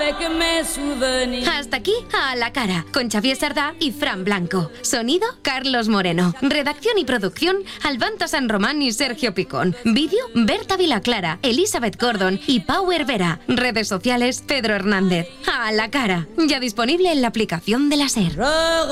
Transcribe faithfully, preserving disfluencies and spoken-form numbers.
Hasta aquí A la cara, con Xavier Sardá y Fran Blanco. Sonido, Carlos Moreno. Redacción y producción, Albanto San Román y Sergio Picón. Vídeo, Berta Vilaclara, Elizabeth Gordon y Power Vera. Redes sociales, Pedro Hernández. A la cara, ya disponible en la aplicación de la SER.